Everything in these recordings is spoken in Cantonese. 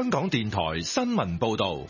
香港電台新聞報道。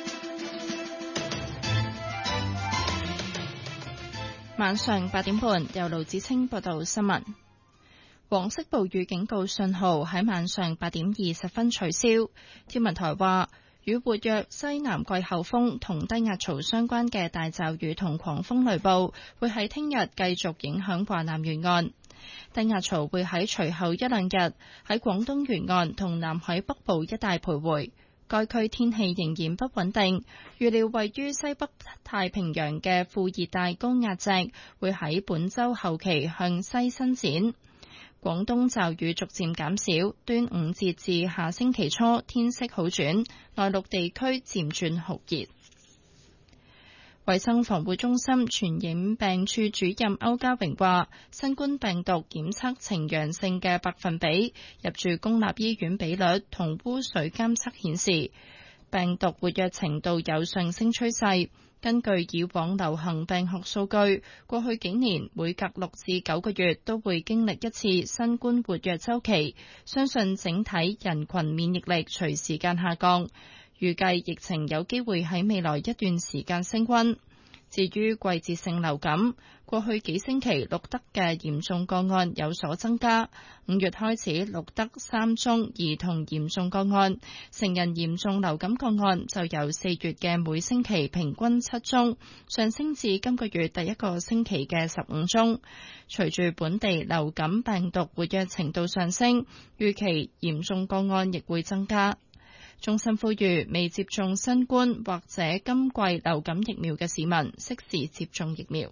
晚上8點半，由盧子清報道新聞。黃色暴雨警告信號喺晚上8點20分取消。天文台話，與活躍西南季候風同低壓槽相關嘅大驟雨同狂風雷暴會喺聽日繼續影響華南沿岸。低壓槽會喺隨後一兩日喺廣東沿岸同南海北部一帶徘徊。該區天氣仍然不穩定，預料位於西北太平洋嘅副熱帶高壓脊會喺本週後期向西伸展。廣東驟雨逐漸減少，端午節至下星期初天色好轉，內陸地區漸轉酷熱。衛生防護中心傳染病處主任歐家榮話，新冠病毒檢測呈陽性嘅百分比、入住公立醫院比率同污水監測顯示，病毒活躍程度有上升趨勢。根據以往流行病學數據，過去幾年每隔6至9個月都會經歷一次新冠活躍週期，相信整體人群免疫力隨時間下降。預計疫情有機會喺未來一段時間升溫。至於季節性流感，過去幾星期錄得嘅嚴重個案有所增加。5月開始錄得3宗兒童嚴重個案，成人嚴重流感個案就由4月嘅每星期平均7宗，上升至今個月第一個星期嘅15宗。隨住本地流感病毒活躍程度上升，預期嚴重個案亦會增加。中心呼籲未接種新冠或者今季流感疫苗嘅市民適時接種疫苗。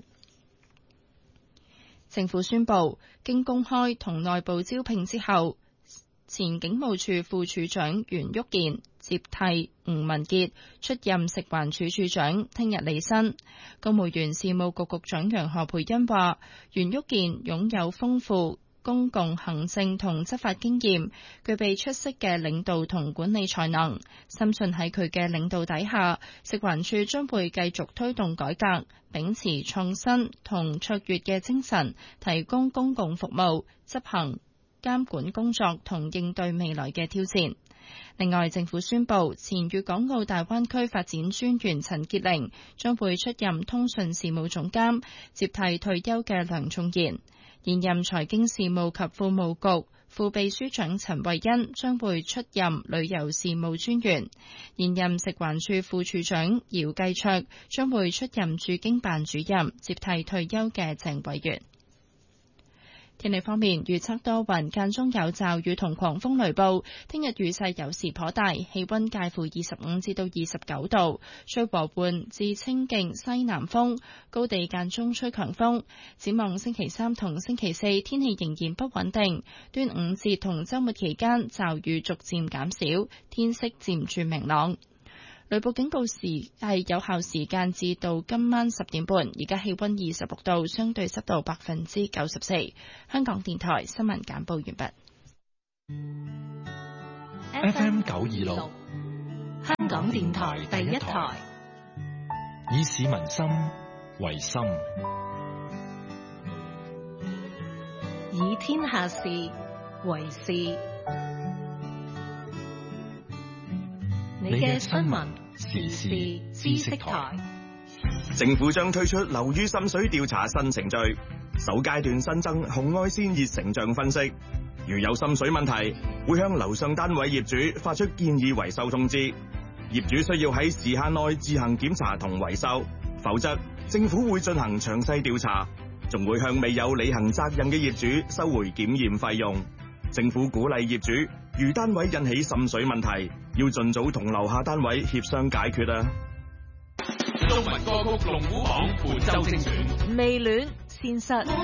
政府宣布，經公開同內部招聘之後，前警務處副處長袁旭健接替吳文傑出任食環署署長，聽日履新。公務員事務局局長楊何蓓茵話，袁旭健擁有豐富公共行政同執法經驗，具備出色嘅領導同管理才能，深信喺佢嘅領導底下，食環署將會繼續推動改革，秉持創新同卓越嘅精神，提供公共服務，執行監管工作同應對未來嘅挑戰。另外，政府宣布，前粵港澳大灣區發展專員陳潔玲將會出任通訊事務總監，接替退休嘅梁仲賢。現任財經事務及庫務局副秘書長陳慧欣將會出任旅遊事務專員，現任食環署副署長姚繼卓將會出任駐京辦主任，接替退休嘅鄭偉源。天氣方面，預測多雲，間中有驟雨同狂風雷暴。聽日雨勢有時頗大，氣溫介乎25至到29度，吹和緩至清勁西南風，高地間中吹強風。展望星期3同星期4，天氣仍然不穩定。端午節同週末期間，驟雨逐漸減少，天色漸轉明朗。雷暴警告時係有效時間至到今晚10點半，而家氣溫26度，相對濕度94%。香港電台新聞簡報完畢。 FM 926， 香港電台第一台， 以市民心為心， 以天下事為事。你嘅新聞時事知識台。 政府將推出樓宇滲水調查新程序，首階段新增紅外線熱成像分析。如有滲水問題，會向樓上單位業主發出建議維修通知。業主需要喺時限內自行檢查同維修，否則政府會進行詳細調查，仲會向未有履行責任嘅業主收回檢驗費用。政府鼓勵業主，如單位引起滲水問題，要盡早同樓下單位協商解決啊！ 中文歌曲龍虎榜本周精選， 未戀現實。